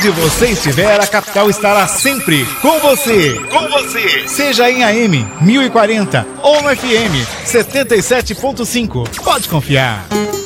Onde você estiver, a capital estará sempre com você. Com você. Seja em AM 1040 ou no FM 77.5. Pode confiar.